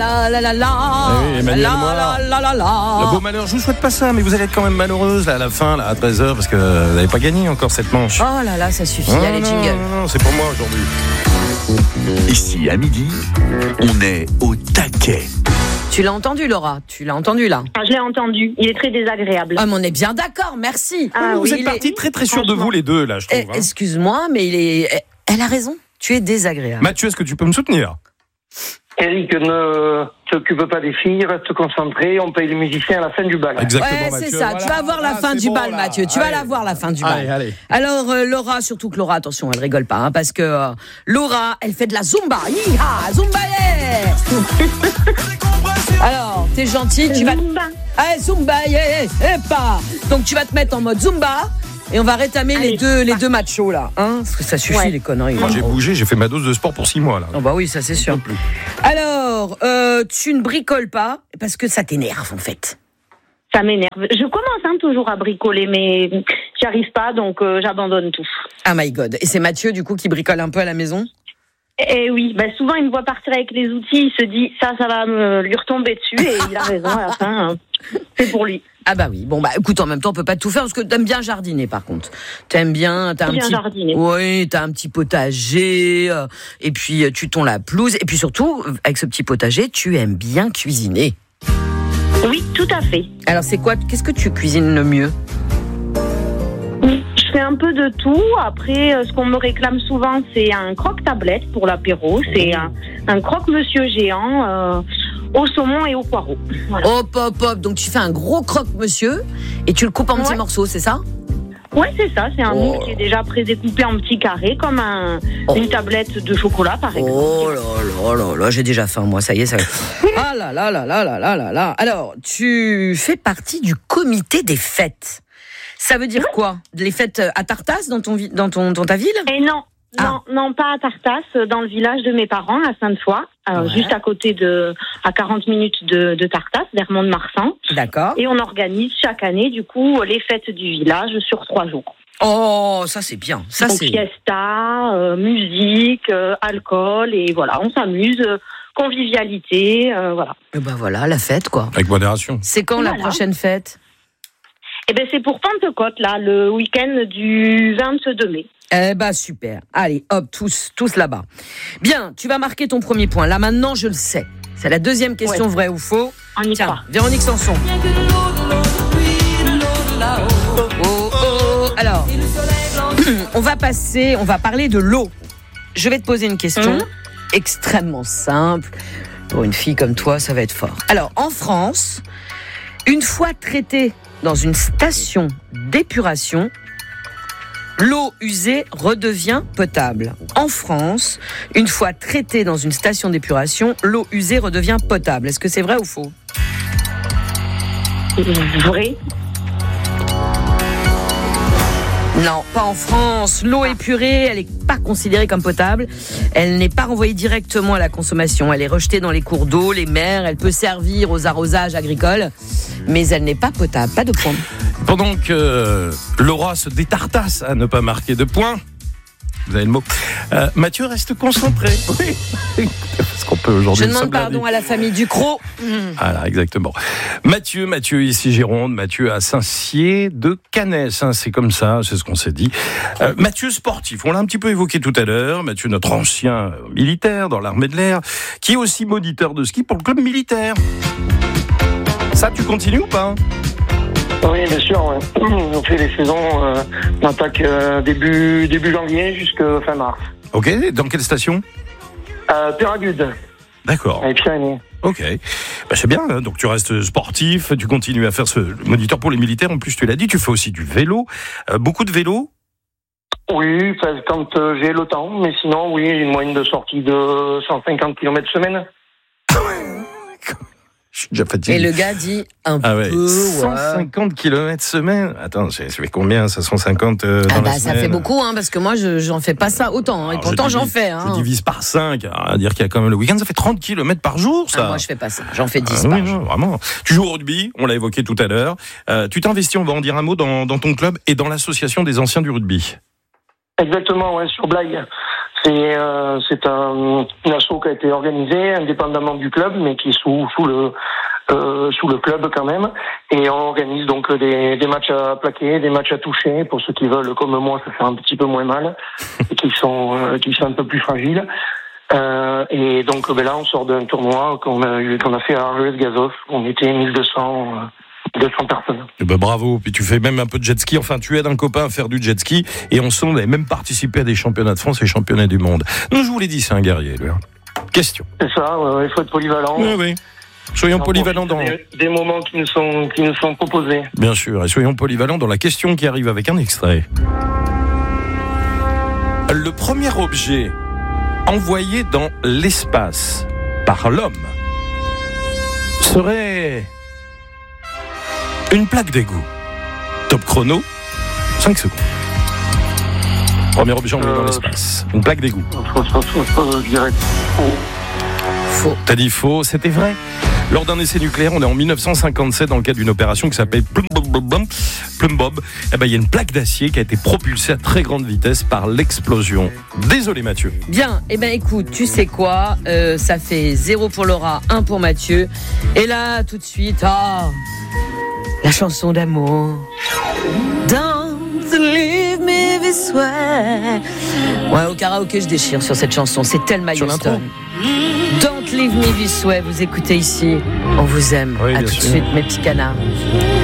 la la la la. Oui, Emmanuel la, Moir. la. Le beau malheur, je vous souhaite pas ça, mais vous allez être quand même malheureuse là, à la fin, là, à 13h, parce que vous n'avez pas gagné encore cette manche. Oh là là, ça suffit, allez, jingle. Non, c'est pour moi aujourd'hui. Ici, à midi, on est au taquet. Tu l'as entendu, Laura? Tu l'as entendu, là? Ah, je l'ai entendu. Il est très désagréable. Ah, mais on est bien d'accord, merci. Vous êtes partis très très sûrs de vous les deux, là, je trouve. Excuse-moi, mais elle a raison. Tu es désagréable. Mathieu, est-ce que tu peux me soutenir? Eric, ne t'occupe pas des filles, reste concentré, on paye les musiciens à la fin du bal. Exactement, Ouais, Mathieu. c'est ça. Tu vas voir la fin du bal, Mathieu. Tu vas la voir, la fin du bal. Allez. Alors, Laura, surtout que Laura, attention, elle rigole pas, hein, parce que Laura, elle fait de la Zumba. Hi-ha, Zumba, yeah. Alors, t'es gentil, tu vas... Zumba. Allez, Zumba, yeah, pas. Donc, tu vas te mettre en mode Zumba. Et on va rétamer les deux machos là, hein, parce que ça suffit les conneries. Moi j'ai bougé, j'ai fait ma dose de sport pour 6 mois là. Oh bah oui, ça c'est sûr. Alors, tu ne bricoles pas parce que ça t'énerve en fait. Ça m'énerve. Je commence toujours à bricoler, mais j'y arrive pas, donc j'abandonne tout. Ah my God. Et c'est Mathieu du coup qui bricole un peu à la maison? Et oui, souvent il me voit partir avec les outils, il se dit ça va lui retomber dessus, et il a raison à la fin. C'est pour lui. Ah bah oui, bon écoute, en même temps on peut pas tout faire parce que t'aimes bien jardiner par contre. T'as jardiner. Oui, t'as un petit potager, et puis tu tonds la pelouse, et puis surtout, avec ce petit potager, tu aimes bien cuisiner. Oui, tout à fait. Alors qu'est-ce que tu cuisines le mieux? Je fais un peu de tout. Après, ce qu'on me réclame souvent, c'est un croque-tablette pour l'apéro. C'est un croque-monsieur géant au saumon et au poireau. Voilà. Hop. Donc tu fais un gros croque-monsieur et tu le coupes en petits morceaux, c'est ça? Ouais, c'est ça. C'est un moule qui est déjà pré-découpé en petits carrés, comme une tablette de chocolat, par exemple. Oh là, j'ai déjà faim, moi, ça y est. Ah là. Alors, tu fais partie du comité des fêtes. Ça veut dire quoi? Les fêtes à Tartas dans ta ville? Et non, pas à Tartas, dans le village de mes parents, à Sainte-Foy, juste à côté à 40 minutes de Tartas, vers Mont-de-Marsan. D'accord. Et on organise chaque année, du coup, les fêtes du village sur 3 jours. Oh, ça c'est bien. Ça donc, c'est fiesta, musique, alcool, et voilà, on s'amuse, convivialité, voilà. Et voilà, la fête, quoi. Avec modération. C'est quand la prochaine fête? C'est pour Pentecôte, là, le week-end du 22 mai. Super. Allez, hop, tous là-bas. Bien, tu vas marquer ton premier point. Là, maintenant, je le sais. C'est la deuxième question, vrai ou faux. On y croit. Véronique Sanson. Alors, on va parler de l'eau. Je vais te poser une question extrêmement simple. Pour une fille comme toi, ça va être fort. Alors, en France, une fois traitée dans une station d'épuration, l'eau usée redevient potable. En France, une fois traitée dans une station d'épuration, l'eau usée redevient potable. Est-ce que c'est vrai ou faux? Vrai. Non, pas en France. L'eau épurée, elle n'est pas considérée comme potable. Elle n'est pas renvoyée directement à la consommation. Elle est rejetée dans les cours d'eau, les mers. Elle peut servir aux arrosages agricoles, mais elle n'est pas potable. Pas de point. Pendant que Laura se détartasse à ne pas marquer de points, vous avez le mot, Mathieu reste concentré. Oui. Parce qu'on peut aujourd'hui. Je demande pardon à la famille Ducrot. Voilà, exactement. Mathieu ici Gironde, Mathieu à Saint-Cier de Canès, c'est comme ça, c'est ce qu'on s'est dit. Mathieu sportif, on l'a un petit peu évoqué tout à l'heure. Mathieu, notre ancien militaire dans l'armée de l'air, qui est aussi moniteur de ski pour le club militaire. Ça, tu continues ou pas? Oui, bien sûr. Ouais. On fait les saisons, on attaque début janvier jusqu'à fin mars. Ok, dans quelle station? Péragude. D'accord. Avec Pyrénées. Ok, c'est bien, hein. Donc tu restes sportif, tu continues à faire ce moniteur pour les militaires, en plus tu l'as dit, tu fais aussi du vélo, beaucoup de vélo? Oui, quand j'ai le temps, mais sinon oui, j'ai une moyenne de sortie de 150 km semaine. Je suis déjà fatigué. Et le gars dit un peu. 150 km semaine. Attends, ça fait combien ça, 150 dans la ça semaine? fait beaucoup, parce que moi, j'en fais pas ça autant. Alors, et pourtant, j'en fais. Je divise par 5. À dire qu'il y a quand même le week-end, ça fait 30 km par jour, ça. Moi, je fais pas ça. J'en fais 10 par jour. Vraiment. Tu joues au rugby, on l'a évoqué tout à l'heure. Tu t'investis, on va en dire un mot, dans ton club et dans l'association des anciens du rugby. Exactement, ouais, sur Blaye. C'est un asso qui a été organisé indépendamment du club, mais qui est sous le club quand même. Et on organise donc des matchs à plaquer, des matchs à toucher pour ceux qui veulent, comme moi, se faire un petit peu moins mal et qui sont un peu plus fragiles. Et donc là, on sort d'un tournoi qu'on a fait à Argelès-Gazost. On était 1200 personnes. Eh ben bravo, puis tu fais même un peu de jet ski, enfin tu aides un copain à faire du jet ski, et on sent qu'on avait même participé à des championnats de France et championnats du monde. Donc je vous l'ai dit, c'est un guerrier, lui. Question. C'est ça, il faut être polyvalent. Oui. Soyons polyvalents dans... Des moments qui nous sont proposés. Bien sûr, et soyons polyvalents dans la question qui arrive avec un extrait. Le premier objet envoyé dans l'espace par l'homme serait une plaque d'égout. Top chrono, 5 secondes. Premier objet envoyé dans l'espace, une plaque d'égout. Je dirais faux. T'as dit faux, c'était vrai. Lors d'un essai nucléaire, on est en 1957 dans le cadre d'une opération qui s'appelle Plum Bob. Eh ben, il y a une plaque d'acier qui a été propulsée à très grande vitesse par l'explosion. Désolé Mathieu. Bien, eh ben écoute, tu sais quoi, ça fait 0 pour Laura, 1 pour Mathieu. Et là, tout de suite, la chanson d'amour. Don't leave me this way. Ouais, au karaoké, je déchire sur cette chanson. C'est tellement Houston. Don't leave me this way. Vous écoutez ici. On vous aime. Oui, à tout de suite, mes petits canards.